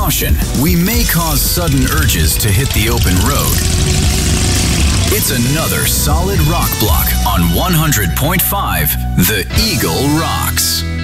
caution, we may cause sudden urges to hit the open road. It's another solid rock block on 100.5 The Eagle Rocks.